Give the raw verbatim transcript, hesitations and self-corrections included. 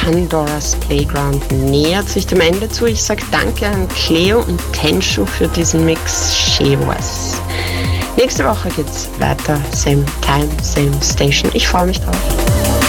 Pandora's Playground nähert sich dem Ende zu. Ich sage danke an Cleo und Tenshu für diesen Mix. Chevos. Nächste Woche geht's weiter. Same time, same station. Ich freue mich drauf.